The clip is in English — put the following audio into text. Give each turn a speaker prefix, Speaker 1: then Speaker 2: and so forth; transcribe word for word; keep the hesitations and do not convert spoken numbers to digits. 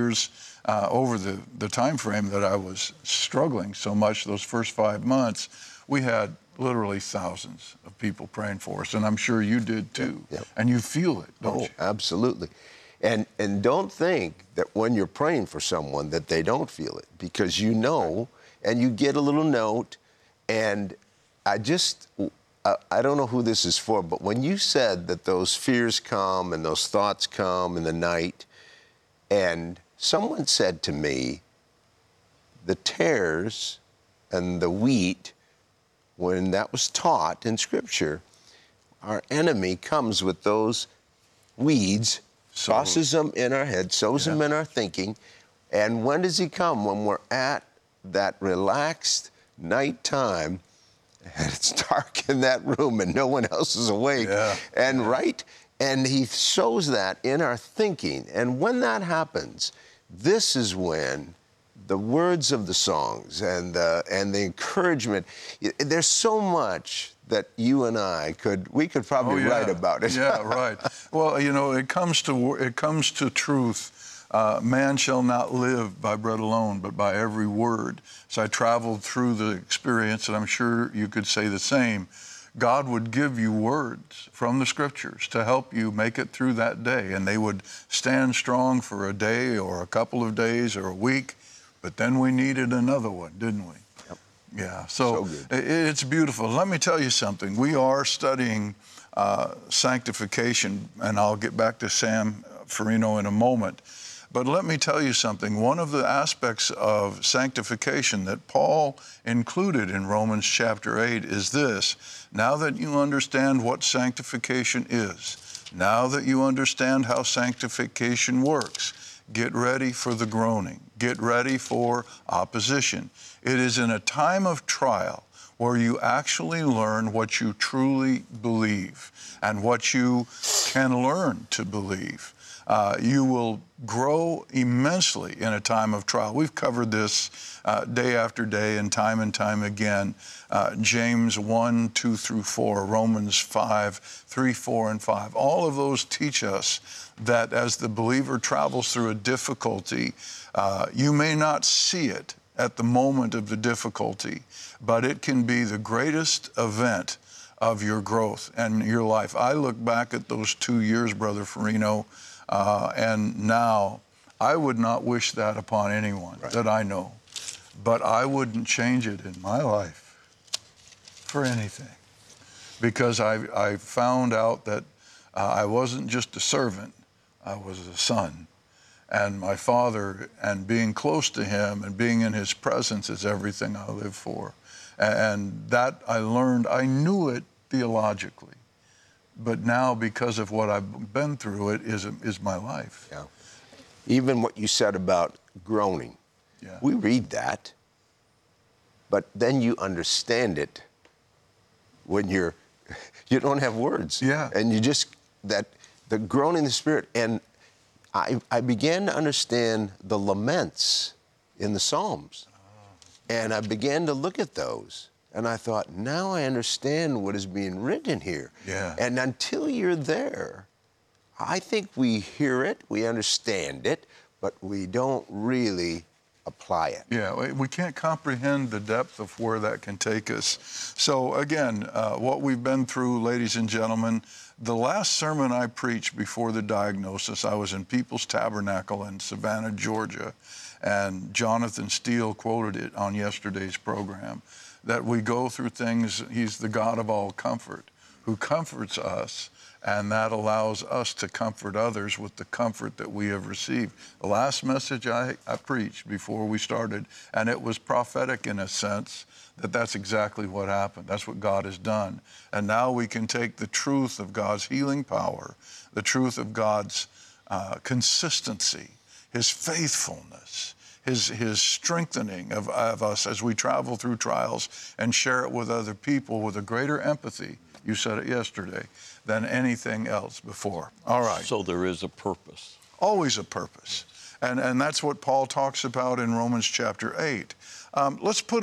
Speaker 1: years, uh, over the, the time frame that I was struggling so much, those first five months, we had literally thousands of people praying for us, and I'm sure you did too.
Speaker 2: Yep, yep.
Speaker 1: And you feel it, don't
Speaker 2: oh,
Speaker 1: you?
Speaker 2: Absolutely. And and don't think that when you're praying for someone that they don't feel it, because you know, and you get a little note, and I just, I, I don't know who this is for, but when you said that those fears come and those thoughts come in the night, and someone said to me, the tares and the wheat, when that was taught in Scripture, our enemy comes with those weeds,
Speaker 1: So-
Speaker 2: tosses them in our head, sows
Speaker 1: Yeah.
Speaker 2: them in our thinking. And when does he come? When we're at that relaxed nighttime, and it's dark in that room and no one else is awake.
Speaker 1: Yeah.
Speaker 2: And right, and he sows that in our thinking. And when that happens, this is when the words of the songs and the, and the encouragement, y- there's so much that you and I could, we could probably
Speaker 1: Oh, yeah.
Speaker 2: write about it.
Speaker 1: Yeah, right. Well, you know, it comes to wo- it comes to truth. Uh, man shall not live by bread alone, but by every word. So I traveled through the experience, and I'm sure you could say the same. God would give you words from the Scriptures to help you make it through that day, and they would stand strong for a day or a couple of days or a week. But then we needed another one, didn't we?
Speaker 2: Yep.
Speaker 1: Yeah, so,
Speaker 2: So good.
Speaker 1: i- it's beautiful. Let me tell you something. We are studying uh, sanctification, and I'll get back to Sam Farino in a moment. But let me tell you something. One of the aspects of sanctification that Paul included in Romans chapter eight is this: now that you understand what sanctification is, now that you understand how sanctification works, get ready for the groaning. Get ready for opposition. It is in a time of trial where you actually learn what you truly believe and what you can learn to believe. Uh, you will grow immensely in a time of trial. We've covered this uh, day after day and time and time again. Uh, James one, two through four, Romans five, three, four, and five. All of those teach us that as the believer travels through a difficulty, uh, you may not see it at the moment of the difficulty, but it can be the greatest event of your growth and your life. I look back at those two years, Brother Farino, uh, and now I would not wish that upon anyone
Speaker 2: Right.
Speaker 1: that I know, but I wouldn't change it in my life for anything, because I, I found out that uh, I wasn't just a servant, I was a son. And my father, and being close to him and being in his presence is everything I live for. And that I learned, I knew it theologically, but now because of what I've been through, it is, is my life.
Speaker 2: Yeah. Even what you said about groaning.
Speaker 1: Yeah.
Speaker 2: We read that, but then you understand it when you're, you don't have words.
Speaker 1: Yeah.
Speaker 2: And you just, that, the groaning in the Spirit. And I, I began to understand the laments in the Psalms. And I began to look at those. And I thought, now I understand what is being written here.
Speaker 1: Yeah.
Speaker 2: And until you're there, I think we hear it, we understand it, but we don't really apply it.
Speaker 1: Yeah, we- we can't comprehend the depth of where that can take us. So again, uh, what we've been through, ladies and gentlemen, the last sermon I preached before the diagnosis, I was in People's Tabernacle in Savannah, Georgia, and Jonathan Steele quoted it on yesterday's program, that we go through things, he's the God of all comfort, who comforts us, and that allows us to comfort others with the comfort that we have received. The last message I, I preached before we started, and it was prophetic in a sense, that that's exactly what happened. That's what God has done. And now we can take the truth of God's healing power, the truth of God's uh, consistency, his faithfulness, his, his strengthening of, of us as we travel through trials, and share it with other people with a greater empathy, you said it yesterday, than anything else before. All right.
Speaker 3: So there is a purpose.
Speaker 1: Always a purpose. And, and that's what Paul talks about in Romans chapter eight. Um, let's put